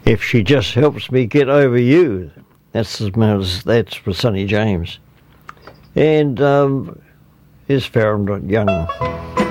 If she just helps me get over you. That's for Sonny James. And here's Farron Young.